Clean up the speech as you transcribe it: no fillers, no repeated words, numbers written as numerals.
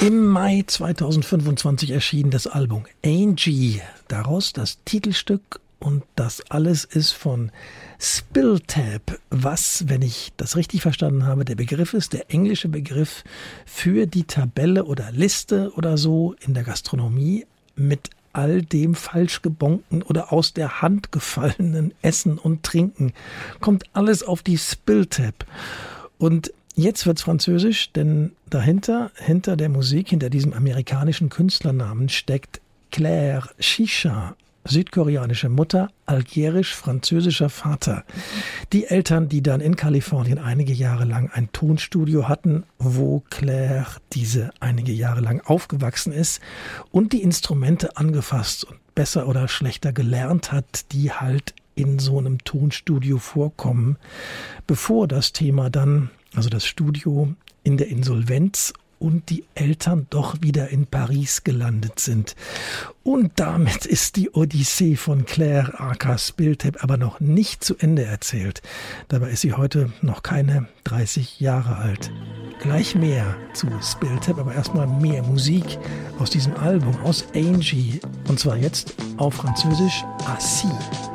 Im Mai 2025 erschien das Album Angie. Daraus das Titelstück und das alles ist von Spill Tab, was, wenn ich das richtig verstanden habe, der Begriff ist, der englische Begriff für die Tabelle oder Liste oder so in der Gastronomie mit all dem falsch gebonkten oder aus der Hand gefallenen Essen und Trinken. Kommt alles auf die Spill Tab. Und jetzt wird's französisch, denn hinter der Musik, hinter diesem amerikanischen Künstlernamen steckt Claire Chicha, südkoreanische Mutter, algerisch-französischer Vater. Die Eltern, die dann in Kalifornien einige Jahre lang ein Tonstudio hatten, wo Claire diese einige Jahre lang aufgewachsen ist und die Instrumente angefasst und besser oder schlechter gelernt hat, die halt in so einem Tonstudio vorkommen, bevor das Thema dann, also das Studio, in der Insolvenz und die Eltern doch wieder in Paris gelandet sind. Und damit ist die Odyssee von Claire aka Spill Tab aber noch nicht zu Ende erzählt. Dabei ist sie heute noch keine 30 Jahre alt. Gleich mehr zu Spill Tab, aber erstmal mehr Musik aus diesem Album, aus Angie. Und zwar jetzt auf Französisch Assis.